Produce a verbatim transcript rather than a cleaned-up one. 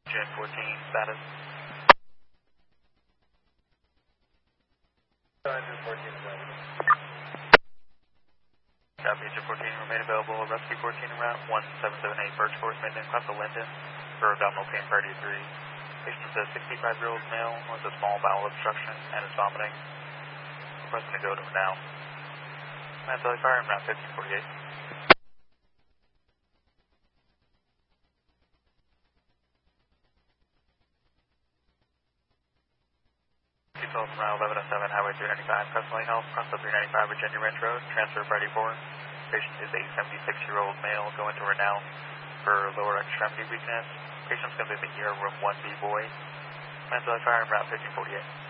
June fourteen, status. June fourteen, status. Copy, June fourteen, remain available. Rescue fourteen en route, one seven seven eight Birch Court, Minden, Class of Linden, for abdominal pain priority three. Patient is a sixty-five-year-old male with a small bowel obstruction and is vomiting. Requesting to go to him now. Manslaughter fire en route fifteen forty-eight. From Route eleven oh seven, Highway three ninety-five, Crescent Lake Health, cross the three ninety-five Virginia Ranch Road, transfer Friday four. Patient is a seventy-six-year-old male going to her now for lower extremity weakness. Patient's going to be the year room one B boy. Manslaughter fire en route fifteen forty-eight.